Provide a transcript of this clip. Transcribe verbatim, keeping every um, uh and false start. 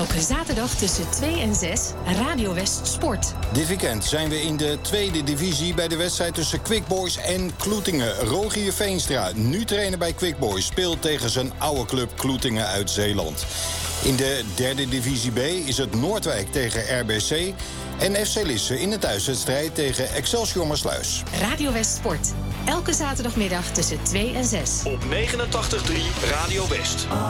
Elke zaterdag tussen twee en zes, Radio West Sport. Dit weekend zijn we in de tweede divisie bij de wedstrijd tussen Quick Boys en Kloetingen. Rogier Veenstra, nu trainer bij Quick Boys, speelt tegen zijn oude club Kloetingen uit Zeeland. In de derde divisie B is het Noordwijk tegen R B C en F C Lisse in de thuiswedstrijd tegen Excelsior Maassluis. Radio West Sport. Elke zaterdagmiddag tussen twee en zes. Op negenentachtig komma drie Radio West.